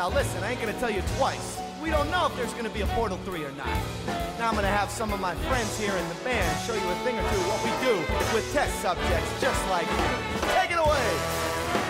Now listen, I ain't gonna tell you twice. We don't know if there's gonna be a Portal 3 or not. Now I'm gonna have some of my friends here in the band show you a thing or two of what we do with test subjects just like you. Take it away!